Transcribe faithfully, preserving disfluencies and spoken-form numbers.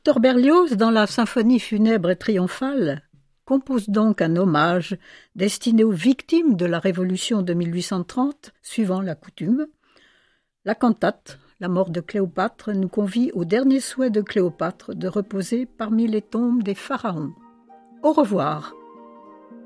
Victor Berlioz, dans la symphonie funèbre et triomphale, compose donc un hommage destiné aux victimes de la Révolution de mille huit cent trente, suivant la coutume. La cantate, La mort de Cléopâtre, nous convie au dernier souhait de Cléopâtre de reposer parmi les tombes des pharaons. Au revoir.